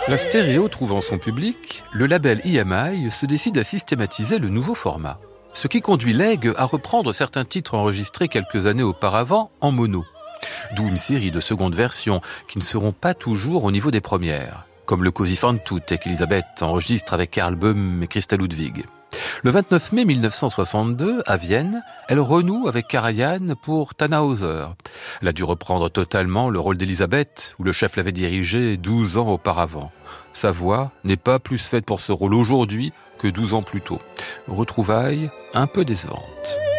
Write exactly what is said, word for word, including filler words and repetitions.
La stéréo trouvant son public, le label E M I se décide à systématiser le nouveau format. Ce qui conduit Legg à reprendre certains titres enregistrés quelques années auparavant en mono. D'où une série de secondes versions qui ne seront pas toujours au niveau des premières, comme le Così fan tutte qu'Elisabeth enregistre avec Karl Böhm et Christa Ludwig. Le vingt-neuf mai mille neuf cent soixante-deux, à Vienne, elle renoue avec Karajan pour Tannhäuser. Elle a dû reprendre totalement le rôle d'Elisabeth, où le chef l'avait dirigé douze ans auparavant. Sa voix n'est pas plus faite pour ce rôle aujourd'hui que douze ans plus tôt. Retrouvailles un peu décevantes.